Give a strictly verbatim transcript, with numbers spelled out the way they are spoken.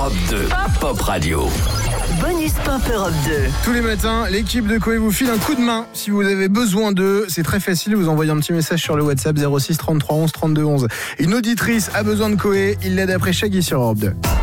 Europe deux, Pop, Pop Radio. Bonus Pop Europe deux. Tous les matins, l'équipe de Coé vous file un coup de main si vous avez besoin d'eux. C'est très facile, vous envoyez un petit message sur le WhatsApp zéro six trente-trois onze trente-deux onze. Une auditrice a besoin de Coé, il l'aide après Shaggy sur Europe deux.